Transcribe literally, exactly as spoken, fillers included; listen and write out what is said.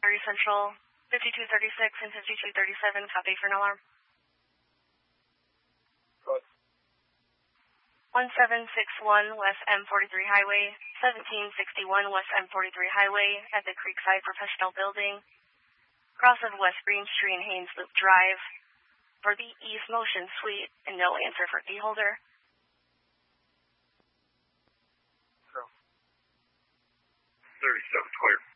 Area Central, fifty-two thirty-six and fifty-two thirty-seven, copy for an alarm. Good. one seven six one West M forty-three Highway, seventeen sixty-one West M forty-three Highway at the Creekside Professional Building, cross of West Green Street and Haynes Loop Drive, for the East Motion Suite, and no answer for key holder. thirty-seven clear.